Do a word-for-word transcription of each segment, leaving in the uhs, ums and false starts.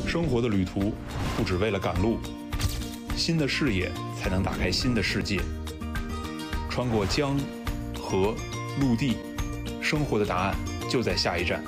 生活的旅途不只为了赶路，新的视野才能打开新的世界。穿过江、河、陆地，生活的答案就在下一站。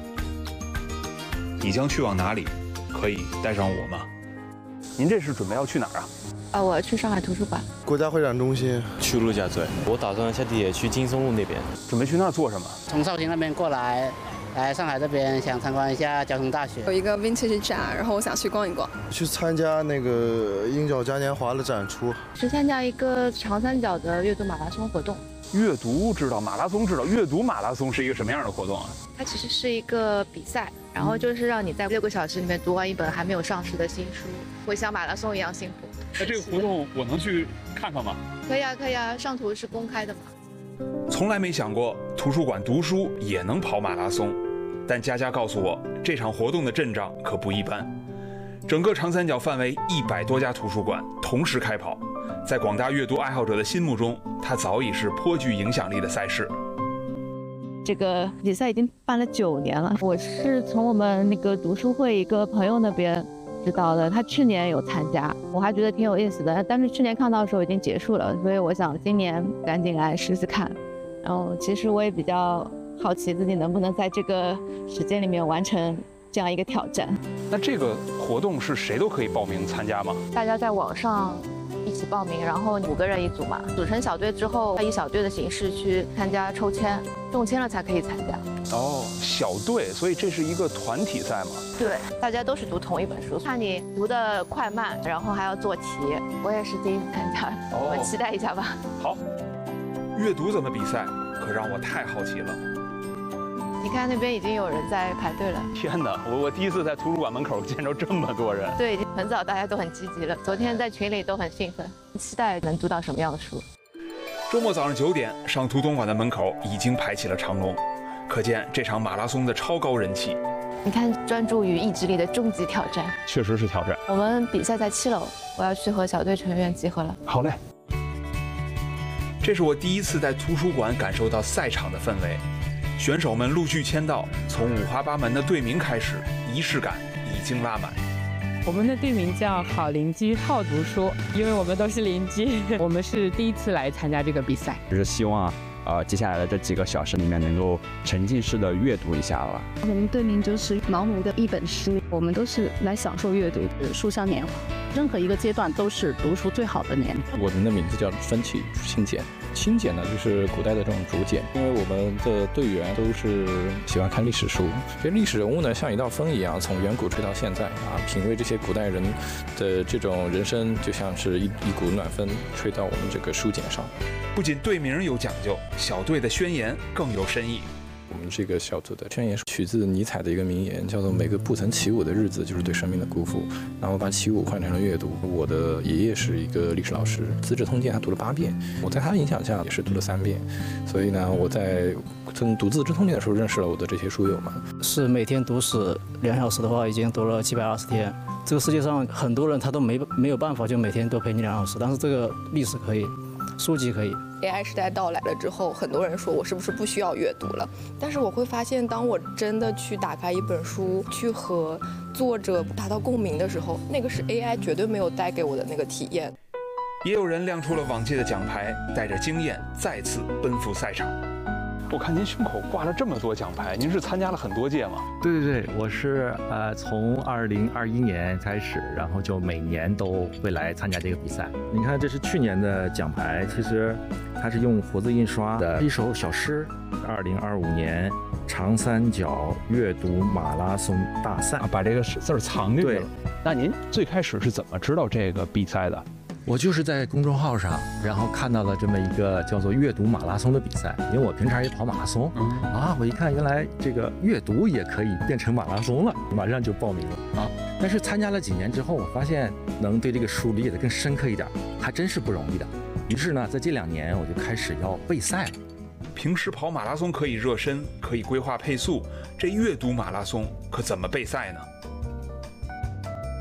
你将去往哪里？可以带上我吗？ 您这是准备要去哪儿啊？ 啊，我要去上海图书馆、 国家会展中心， 去陆家嘴。我打算下地铁去金松路那边。 准备去那儿做什么？ 从绍兴那边过来，来上海这边想参观一下交通大学。 有一个 vintage 展，然后我想去逛一逛。 去参加那个鹰角嘉年华的展出， 去参加一个长三角的阅读马拉松活动。 阅读知道，马拉松知道，阅读马拉松是一个什么样的活动啊？ 它其实是一个比赛，然后就是让你在六个小时里面读完一本还没有上市的新书，会像马拉松一样辛苦。 那这个活动我能去看看吗？ 可以啊，可以啊，上图是公开的嘛。 从来没想过图书馆读书也能跑马拉松，但佳佳告诉我，这场活动的阵仗可不一般。整个长三角范围一百多家图书馆同时开跑，在广大阅读爱好者的心目中，它早已是颇具影响力的赛事。 这个比赛已经办了九年了，我是从我们那个读书会一个朋友那边知道的，他去年有参加，我还觉得挺有意思的，但是去年看到的时候已经结束了，所以我想今年赶紧来试试看。然后其实我也比较好奇自己能不能在这个时间里面完成这样一个挑战。 那这个活动是谁都可以报名参加吗？ 大家在网上一起报名，然后五个人一组嘛，组成小队之后，以小队的形式去参加抽签，中签了才可以参加。 哦，小队，所以这是一个团体赛嘛？ 对，大家都是读同一本书，看你读的快慢，然后还要做题。我也是第一次参加， 哦、 我们期待一下吧。 好，阅读怎么比赛，可让我太好奇了。 你看那边已经有人在排队了。 天哪，我我第一次在图书馆门口见着这么多人。 对，已经很早，大家都很积极了。昨天在群里都很兴奋，期待能读到什么样的书。 周末早上九点，上图东馆的门口已经排起了长龙，可见这场马拉松的超高人气。 你看，专注于意志力的终极挑战， 确实是挑战。 我们比赛在七楼，我要去和小队成员集合了。 好嘞。 这是我第一次在图书馆感受到赛场的氛围。选手们陆续签到，从五花八门的队名开始，仪式感已经拉满。 我们的队名叫好邻居好读书，因为我们都是邻居。我们是第一次来参加这个比赛， 就是希望呃接下来的这几个小时里面能够沉浸式的阅读一下了。 我们队名就是毛姆的一本书，我们都是来享受阅读的书香年华，任何一个阶段都是读书最好的年。 我们的名字叫分歧清简。清简呢，就是古代的这种竹简，因为我们的队员都是喜欢看历史书，这历史人物呢像一道风一样，从远古吹到现在啊，品味这些古代人的这种人生，就像是一一股暖风吹到我们这个书简上。 不仅队名有讲究，小队的宣言更有深意。 我们这个小组的宣言是取自尼采的一个名言，叫做每个不曾起舞的日子就是对生命的辜负。然后把起舞换成了阅读。我的爷爷是一个历史老师，《资治通鉴》他读了八遍，我在他的影响下也是读了三遍。所以呢，我在从读《资治通鉴》的时候认识了我的这些书友们。 是每天读史两小时的话，已经读了七百二十天。这个世界上很多人他都没没有办法就每天都陪你两小时，但是这个历史可以，书籍可以。 A I 时代到来了之后，很多人说我是不是不需要阅读了？但是我会发现，当我真的去打开一本书，去和作者达到共鸣的时候，那个是 A I 绝对没有带给我的那个体验。 也有人亮出了往届的奖牌，带着经验再次奔赴赛场。 我看您胸口挂了这么多奖牌，您是参加了很多届吗？ 对对对，我是呃从二零二一年开始，然后就每年都会来参加这个比赛。你看，这是去年的奖牌，其实它是用活字印刷的一首小诗。二零二五年长三角阅读马拉松大赛， 啊、把这个字儿藏进去了。那您最开始是怎么知道这个比赛的？ 我就是在公众号上，然后看到了这么一个叫做阅读马拉松的比赛，因为我平常也跑马拉松、嗯、啊，我一看原来这个阅读也可以变成马拉松了，马上就报名了啊。但是参加了几年之后，我发现能对这个书理解的更深刻一点，还真是不容易的。于是呢，在这两年我就开始要备赛了。 平时跑马拉松可以热身，可以规划配速，这阅读马拉松可怎么备赛呢？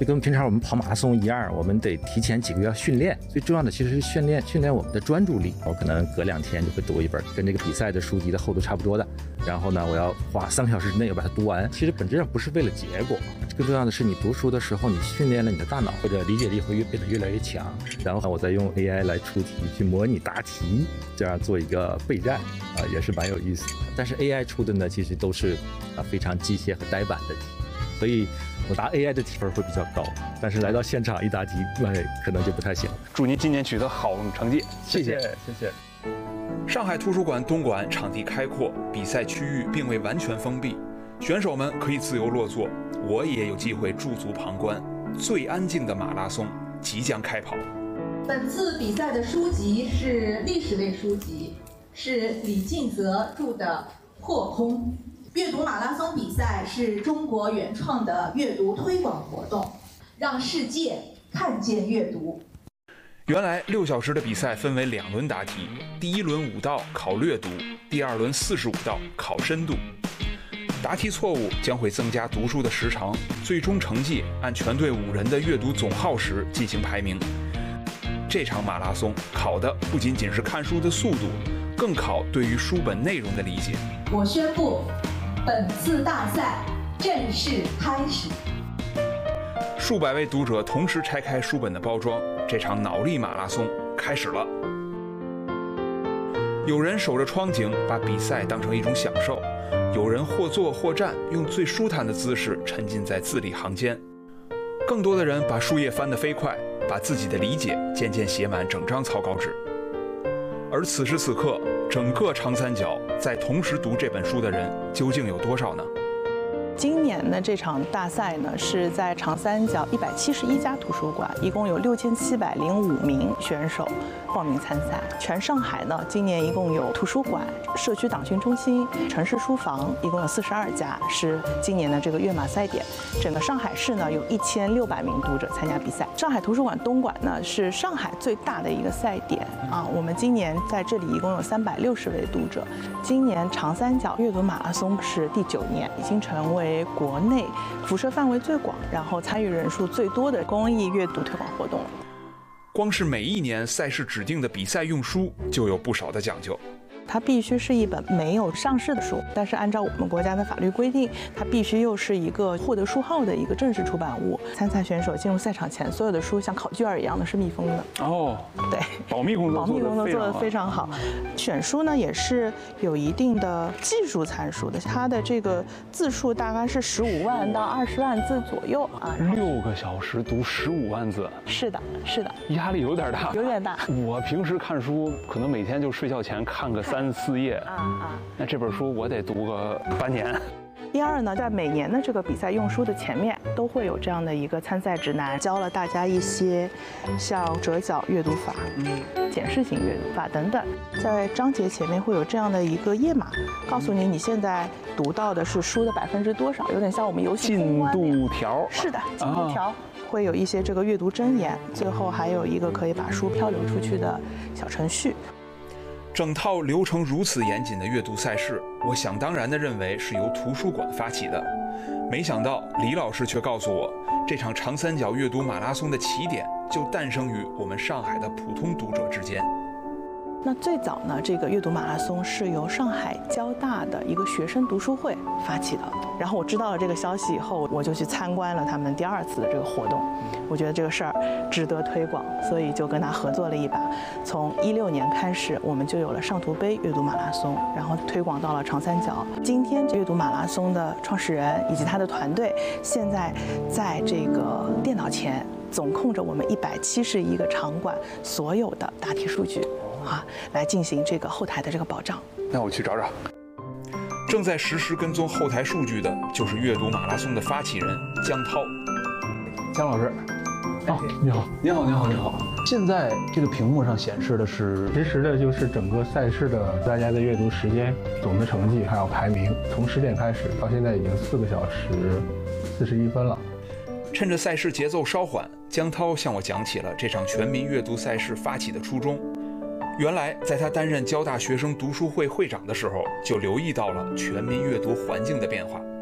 就跟平常我们跑马拉松一样，我们得提前几个月训练。最重要的其实是训练训练我们的专注力。我可能隔两天就会读一本跟这个比赛的书籍的厚度差不多的，然后呢，我要花三个小时之内要把它读完。其实本质上不是为了结果，更重要的是你读书的时候，你训练了你的大脑，或者理解力会越变得越来越强。然后呢，我再用 A I 来出题，去模拟答题，这样做一个备战啊，也是蛮有意思的。但是 A I 出的呢，其实都是啊非常机械和呆板的题，所以我答 A I 的题分会比较高。但是来到现场一答题，那可能就不太行。 祝您今年取得好成绩， 谢谢谢谢。 上海图书馆东馆场地开阔，比赛区域并未完全封闭，选手们可以自由落座，我也有机会驻足旁观。最安静的马拉松即将开跑。 本次比赛的书籍是历史类书籍，是李敬泽著的《破空》。阅读马拉松比赛是中国原创的阅读推广活动，让世界看见阅读。 原来六小时的比赛分为两轮答题，第一轮五道考略读，第二轮四十五道考深度。答题错误将会增加读书的时长，最终成绩按全队五人的阅读总耗时进行排名。这场马拉松考的不仅仅是看书的速度，更考对于书本内容的理解。 我宣布，本次大赛正式开始。 数百位读者同时拆开书本的包装，这场脑力马拉松开始了。有人守着窗景，把比赛当成一种享受；有人或坐或站，用最舒坦的姿势沉浸在字里行间；更多的人把书页翻得飞快，把自己的理解渐渐写满整张草稿纸。而此时此刻，整个长三角在同时读这本书的人究竟有多少呢？ 今年的这场大赛呢，是在长三角一百七十一家图书馆，一共有六千七百零五名选手报名参赛。全上海呢，今年一共有图书馆、社区党训中心、城市书房，一共有四十二家，是今年的这个跃马赛点。整个上海市呢，有一千六百名读者参加比赛。上海图书馆东馆呢，是上海最大的一个赛点啊。我们今年在这里一共有三百六十位读者。今年长三角阅读马拉松是第九年，已经成为为国内辐射范围最广，然后参与人数最多的公益阅读推广活动了。 光是每一年赛事指定的比赛用书就有不少的讲究。 它必须是一本没有上市的书，但是按照我们国家的法律规定，它必须又是一个获得书号的一个正式出版物。参赛选手进入赛场前，所有的书像考卷儿一样的是密封的。 哦， 对， 保密工作保密工作做得非常好。选书呢也是有一定的技术参数的，它的这个字数大概是十五万到二十万字左右啊。 六个小时读十五万字， 是的，是的， 压力有点大， 有点大。 我平时看书可能每天就睡觉前看个三四页啊啊，那这本书我得读个半年。 第二呢，在每年的这个比赛用书的前面都会有这样的一个参赛指南，教了大家一些像折角阅读法、嗯、检视型阅读法等等。在章节前面会有这样的一个页码，告诉你你现在读到的是书的百分之多少，有点像我们游戏进度条。 是的，进度条。啊，会有一些这个阅读箴言，最后还有一个可以把书漂流出去的小程序。 整套流程如此严谨的阅读赛事，我想当然地认为是由图书馆发起的。没想到李老师却告诉我，这场长三角阅读马拉松的起点就诞生于我们上海的普通读者之间。 那最早呢，这个阅读马拉松是由上海交大的一个学生读书会发起的。然后我知道了这个消息以后，我就去参观了他们第二次的这个活动。我觉得这个事儿值得推广，所以就跟他合作了一把。从一六年开始，我们就有了上图杯阅读马拉松，然后推广到了长三角。今天阅读马拉松的创始人以及他的团队，现在在这个电脑前总控着我们一百七十一个场馆所有的答题数据。啊，来进行这个后台的这个保障。 那我去找找。正在实时跟踪后台数据的就是阅读马拉松的发起人江涛。 江老师，哦，你好，你好，你好，你好。现在这个屏幕上显示的是实时的，就是整个赛事的大家的阅读时间、总的成绩还有排名，从十点开始到现在已经四个小时四十一分了。 趁着赛事节奏稍缓，江涛向我讲起了这场全民阅读赛事发起的初衷。原来，在他担任交大学生读书会会长的时候，就留意到了全民阅读环境的变化。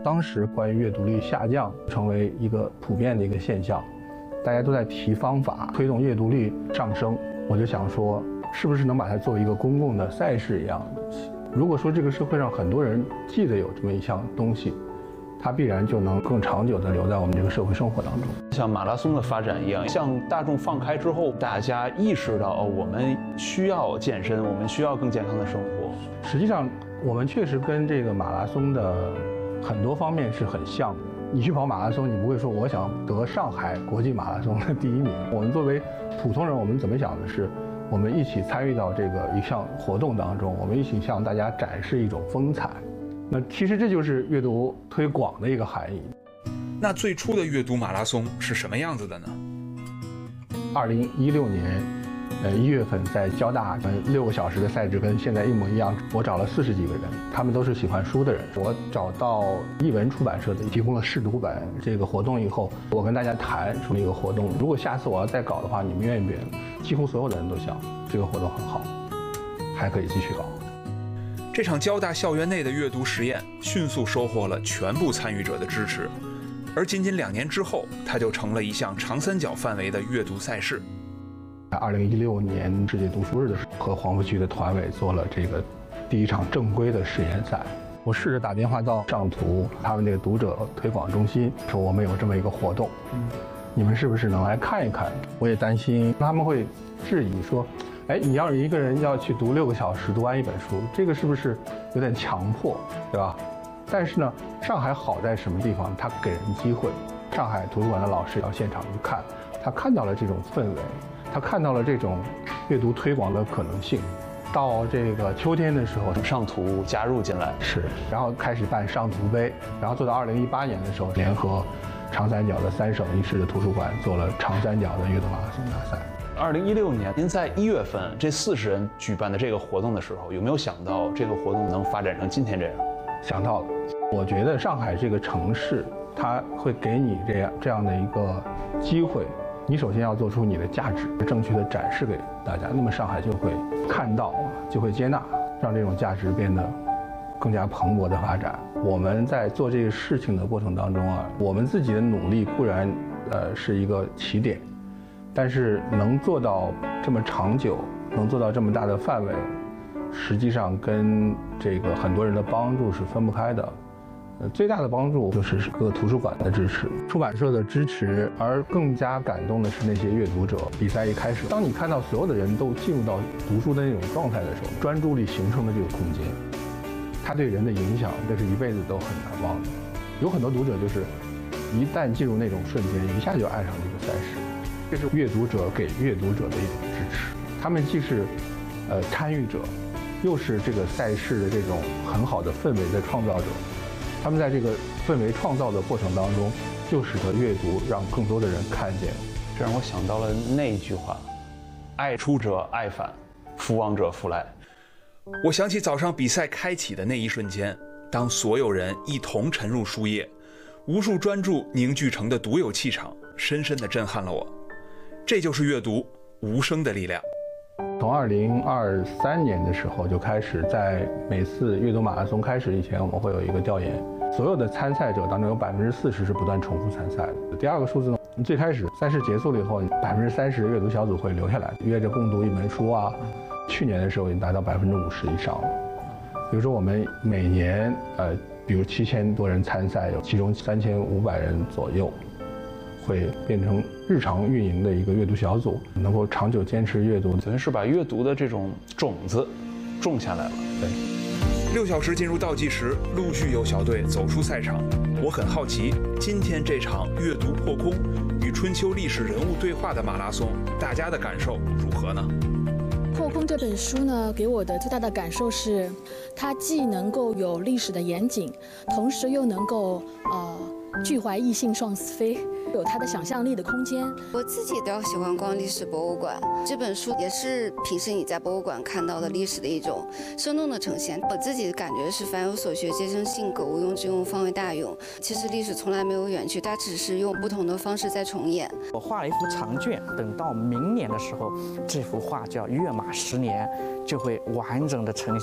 当时关于阅读率下降成为一个普遍的一个现象，大家都在提方法推动阅读率上升。我就想说，是不是能把它作为一个公共的赛事一样的东西？如果说这个社会上很多人记得有这么一项东西，它必然就能更长久地留在我们这个社会生活当中。 像马拉松的发展一样，向大众放开之后，大家意识到哦，我们需要健身，我们需要更健康的生活。 实际上，我们确实跟这个马拉松的很多方面是很像的。你去跑马拉松，你不会说我想得上海国际马拉松的第一名。我们作为普通人，我们怎么想的是，我们一起参与到这个一项活动当中，我们一起向大家展示一种风采。那其实这就是阅读推广的一个含义。 那最初的阅读马拉松是什么样子的呢？ 二零一六年，呃一月份在交大，呃六个小时的赛制跟现在一模一样。我找了四十几个人，他们都是喜欢书的人。我找到译文出版社的，提供了试读本这个活动以后，我跟大家谈说一个活动，如果下次我要再搞的话，你们愿意不愿意？几乎所有的人都想这个活动很好，还可以继续搞。 这场交大校园内的阅读实验迅速收获了全部参与者的支持，而仅仅两年之后，它就成了一项长三角范围的阅读赛事。 二零一六年世界读书日的时候，和黄浦区的团委做了这个第一场正规的实验赛。我试着打电话到上图他们这个读者推广中心，说我们有这么一个活动，你们是不是能来看一看？我也担心他们会质疑说，哎，你要是一个人要去读六个小时读完一本书，这个是不是有点强迫，对吧？但是呢，上海好在什么地方？它给人机会。上海图书馆的老师到现场去看，他看到了这种氛围，他看到了这种阅读推广的可能性。到这个秋天的时候， 上图加入进来， 是，然后开始办上图杯，然后做到二零一八年的时候，联合长三角的三省一市的图书馆做了长三角的阅读马拉松大赛。 二零一六年，您在一月份这四十人举办的这个活动的时候，有没有想到这个活动能发展成今天这样？ 想到了，我觉得上海这个城市，它会给你这样这样的一个机会。你首先要做出你的价值，正确的展示给大家，那么上海就会看到，就会接纳，让这种价值变得更加蓬勃的发展。我们在做这个事情的过程当中啊，我们自己的努力固然呃是一个起点，但是能做到这么长久，能做到这么大的范围，实际上跟这个很多人的帮助是分不开的。最大的帮助就是各个图书馆的支持、出版社的支持，而更加感动的是那些阅读者。比赛一开始，当你看到所有的人都进入到读书的那种状态的时候，专注力形成的这个空间，它对人的影响，这是一辈子都很难忘的。有很多读者就是一旦进入那种瞬间，一下就爱上这个赛事。这是阅读者给阅读者的一种支持，他们既是呃参与者，又是这个赛事的这种很好的氛围的创造者。他们在这个氛围创造的过程当中，就使得阅读让更多的人看见。 这让我想到了那句话：“爱出者爱返，福往者福来。” 我想起早上比赛开启的那一瞬间，当所有人一同沉入书页，无数专注凝聚成的独有气场，深深地震撼了我。这就是阅读无声的力量。 从二零二三年的时候就开始，在每次阅读马拉松开始以前，我们会有一个调研，所有的参赛者当中有百分之四十是不断重复参赛的。第二个数字呢，最开始赛事结束了以后，百分之三十阅读小组会留下来，约着共读一本书啊。去年的时候已经达到百分之五十以上了。比如说我们每年呃，比如七千多人参赛，有其中三千五百人左右会变成日常运营的一个阅读小组，能够长久坚持阅读， 等于是把阅读的这种种子种下来了。 对， 六小时进入倒计时，陆续有小队走出赛场。我很好奇，今天这场阅读破空与春秋历史人物对话的马拉松，大家的感受如何呢？ 破空这本书呢，给我的最大的感受是，它既能够有历史的严谨，同时又能够呃具怀异性双思飞，有它的想象力的空间。 我自己比较喜欢逛历史博物馆，这本书也是平时你在博物馆看到的历史的一种生动的呈现。我自己的感觉是，凡有所学，皆生性格，无用之用，方为大用。其实历史从来没有远去，它只是用不同的方式在重演。 我画了一幅长卷，等到明年的时候，这幅画叫《跃马十年》就会完整的呈现。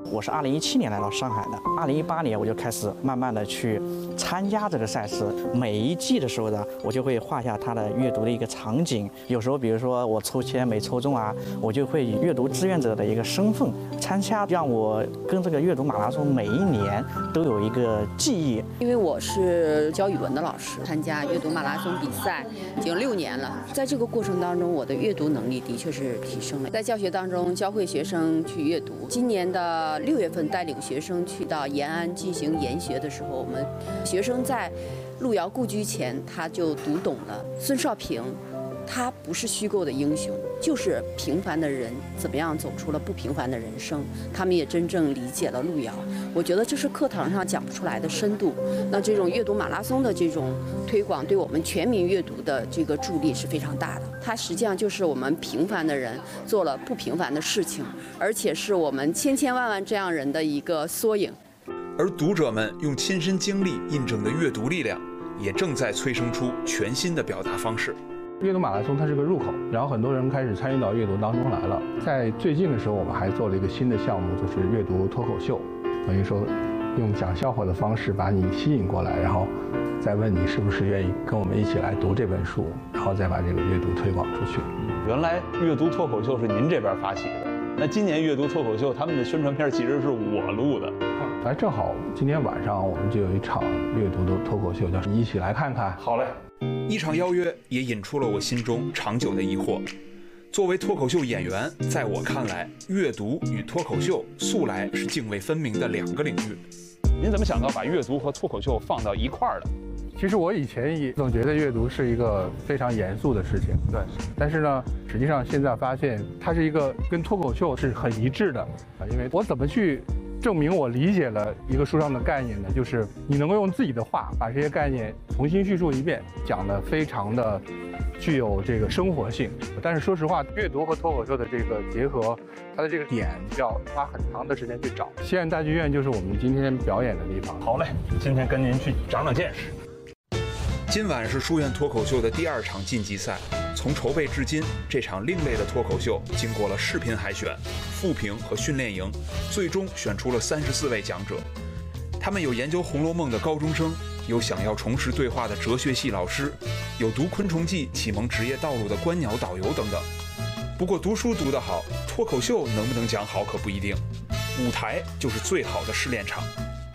我是二零一七年来到上海的，二零一八年我就开始慢慢的去参加这个赛事。每一季的时候呢，我就会画下它的阅读的一个场景。有时候，比如说我抽签没抽中啊，我就会以阅读志愿者的一个身份参加，让我跟这个阅读马拉松每一年都有一个记忆。 因为我是教语文的老师，参加阅读马拉松比赛已经六年了，在这个过程当中，我的阅读能力的确是提升了。在教学当中教会学生去阅读。今年的六月份带领学生去到延安进行研学的时候，我们学生在路遥故居前，他就读懂了孙少平，他不是虚构的英雄，就是平凡的人怎么样走出了不平凡的人生。他们也真正理解了路遥。我觉得这是课堂上讲不出来的深度。那这种阅读马拉松的这种推广，对我们全民阅读的这个助力是非常大的。它实际上就是我们平凡的人做了不平凡的事情，而且是我们千千万万这样人的一个缩影。 而读者们用亲身经历印证的阅读力量，也正在催生出全新的表达方式。 阅读马拉松它是个入口，然后很多人开始参与到阅读当中来了。在最近的时候，我们还做了一个新的项目，就是阅读脱口秀，等于说用讲笑话的方式把你吸引过来，然后再问你是不是愿意跟我们一起来读这本书，然后再把这个阅读推广出去。 原来阅读脱口秀是您这边发起的，那今年阅读脱口秀他们的宣传片其实是我录的。 哎，正好今天晚上我们就有一场阅读的脱口秀，叫一起来看看。 好嘞。 一场邀约也引出了我心中长久的疑惑。作为脱口秀演员，在我看来，阅读与脱口秀素来是泾渭分明的两个领域。 您怎么想到把阅读和脱口秀放到一块儿的？ 其实我以前也总觉得阅读是一个非常严肃的事情，对。但是呢，实际上现在发现它是一个跟脱口秀是很一致的啊，因为我怎么去证明我理解了一个书上的概念呢？就是你能够用自己的话把这些概念重新叙述一遍，讲得非常的具有这个生活性。但是说实话，阅读和脱口秀的这个结合，它的这个点要花很长的时间去找。西安大剧院就是我们今天表演的地方。 好嘞，今天跟您去长长见识。 今晚是书院脱口秀的第二场晋级赛。从筹备至今，这场另类的脱口秀经过了视频海选、复评和训练营，最终选出了三十四位讲者。他们有研究《红楼梦》的高中生，有想要重拾对话的哲学系老师，有读《昆虫记》启蒙职业道路的观鸟导游等等。不过读书读得好，脱口秀能不能讲好可不一定。舞台就是最好的试炼场。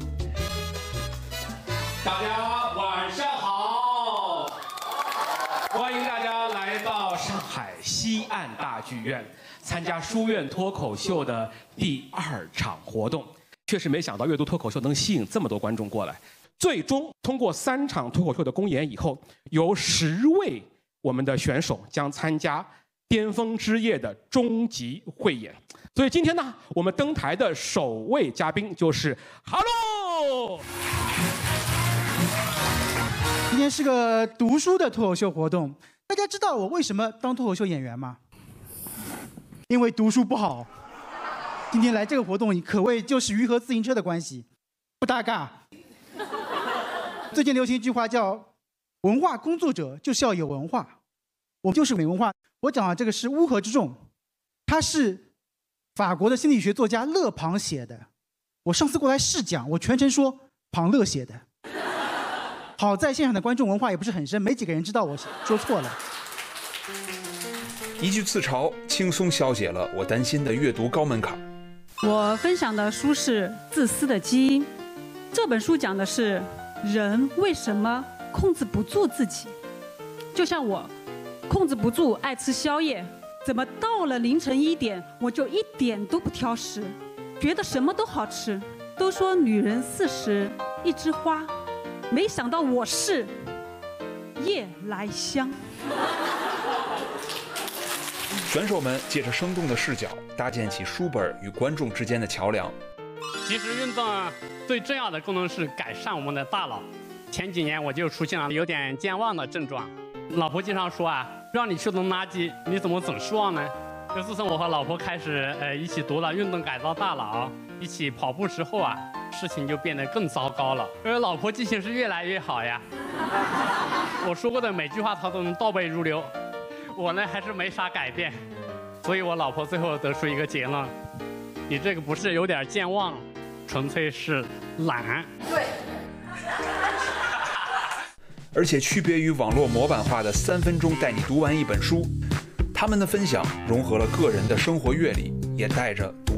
大家晚上好，欢迎大家来到上海西岸大剧院参加书院脱口秀的第二场活动。确实没想到阅读脱口秀能吸引这么多观众过来。最终通过三场脱口秀的公演以后，有十位我们的选手将参加巅峰之夜的终极汇演。所以今天呢，我们登台的首位嘉宾就是哈喽。 今天是个读书的脱口秀活动，大家知道我为什么当脱口秀演员吗？因为读书不好。今天来这个活动可谓就是鱼和自行车的关系，不搭嘎。最近流行一句话叫“文化工作者就是要有文化”，我就是没文化。我讲的这个是乌合之众，他是法国的心理学作家勒庞写的。我上次过来试讲，我全程说庞勒写的。好在现场的观众文化也不是很深，没几个人知道我说错了。 一句自嘲，轻松消解了我担心的阅读高门槛。 我分享的书是《自私的基因》，这本书讲的是人为什么控制不住自己。就像我控制不住爱吃宵夜，怎么到了凌晨一点我就一点都不挑食，觉得什么都好吃。都说女人四十一枝花，没想到我是夜来香。 选手们借着生动的视角，搭建起书本与观众之间的桥梁。 其实运动最重要的功能是改善我们的大脑。前几年我就出现了有点健忘的症状，老婆经常说啊，让你去扔垃圾，你怎么总是忘呢？就自从我和老婆开始呃一起读了《运动改造大脑》，一起跑步之后啊，事情就变得更糟糕了。因为老婆记性是越来越好呀，我说过的每句话她都能倒背如流。我呢还是没啥改变，所以我老婆最后得出一个结论： 你这个不是有点健忘，纯粹是懒。 对。 而且区别于网络模板化的三分钟带你读完一本书，他们的分享融合了个人的生活阅历，也带着独